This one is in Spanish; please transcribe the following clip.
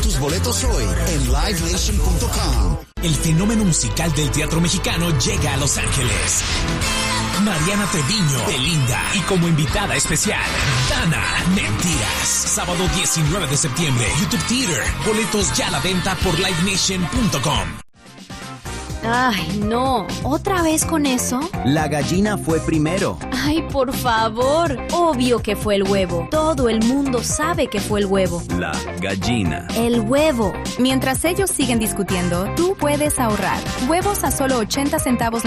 tus boletos hoy en livenation.com. El fenómeno musical del teatro mexicano llega a Los Ángeles. Mariana Treviño, Belinda y como invitada especial, Dana Mentiras. Sábado 19 de septiembre, YouTube Theater. Boletos ya a la venta por livenation.com. Ay, no. ¿Otra vez con eso? La gallina fue primero. Ay, por favor. Obvio que fue el huevo. Todo el mundo sabe que fue el huevo. La gallina. El huevo. Mientras ellos siguen discutiendo, tú puedes ahorrar. Huevos a solo 80 centavos